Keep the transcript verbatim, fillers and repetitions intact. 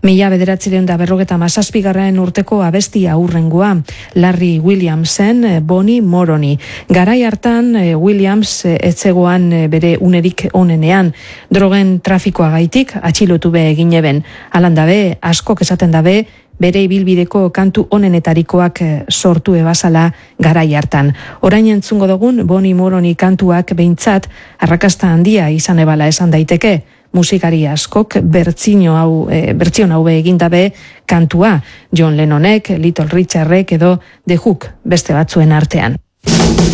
Mila bederatzireun da berrogeta mazazpigarren urteko abesti aurrengoa, Larry Williamsen Bonnie Moroni. Garai hartan Williams etzegoan bere unerik onenean, drogen trafikoa gaitik atxilotu be egin eben. Alan dabe, askok esaten dabe, bere ibilbideko kantu onenetarikoak sortu ebazala garai hartan. Orain entzungo dugun Bonnie Moroni kantuak behintzat arrakasta handia izan ebala esan daiteke. Musikari askok bertzino hau, e, bertzion hau egin dabe kantua, John Lennonek, Little Richardek edo The Hook beste batzuen artean.